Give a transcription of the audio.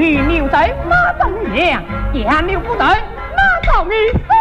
女牛在马上娘，杨牛不在马上你。